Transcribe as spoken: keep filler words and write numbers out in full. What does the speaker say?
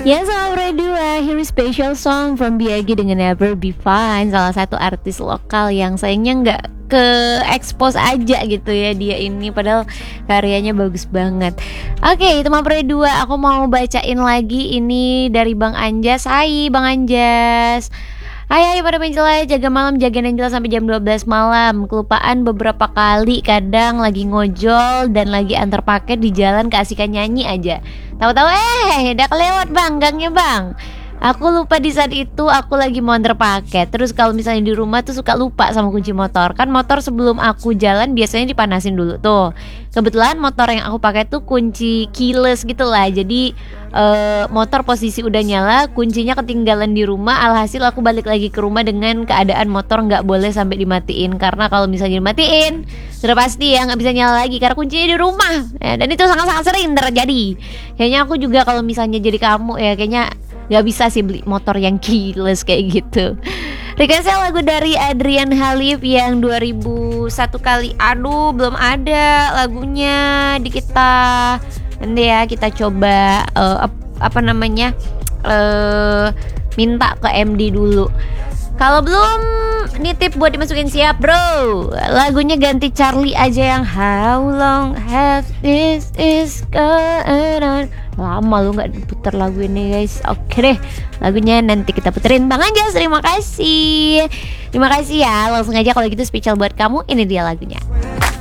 Ya, sama berdua, here is special song from B I G dengan Never Be Fine, salah satu artis lokal yang sayangnya nggak ke expose aja gitu ya dia ini, padahal karyanya bagus banget. Oke, teman berdua, aku mau bacain lagi ini dari Bang Anjas. Hai Bang Anjas. Hai hai pada penjelajah, jaga malam, jaga Angela sampai jam dua belas malam. Kelupaan beberapa kali, kadang lagi ngojol dan lagi antar paket di jalan keasikan nyanyi aja. Tahu-tahu eh udah kelewat bang, gangnya bang. Aku lupa di saat itu aku lagi mau antar paket. Terus kalau misalnya di rumah tuh suka lupa sama kunci motor. Kan motor sebelum aku jalan biasanya dipanasin dulu tuh. Kebetulan motor yang aku pakai tuh kunci keyless gitu lah. Jadi uh, motor posisi udah nyala, kuncinya ketinggalan di rumah. Alhasil aku balik lagi ke rumah dengan keadaan motor nggak boleh sampai dimatiin. Karena kalau misalnya dimatiin sudah pasti ya nggak bisa nyala lagi karena kuncinya di rumah ya, dan itu sangat-sangat sering terjadi. Kayaknya aku juga kalau misalnya jadi kamu ya kayaknya gak bisa sih beli motor yang keyless kayak gitu. Requestnya lagu dari Adrian Halif yang dua ribu satu kali. Aduh belum ada lagunya di kita. Nanti ya kita coba uh, apa namanya uh, minta ke M D dulu. Kalau belum nitip buat dimasukin, siap bro. Lagunya ganti Charlie aja yang How long have this is going on. Lama lu gak diputar lagu ini guys. Oke deh, lagunya nanti kita puterin. Bang Anjas terima kasih. Terima kasih ya, langsung aja kalau gitu spesial buat kamu. Ini dia lagunya.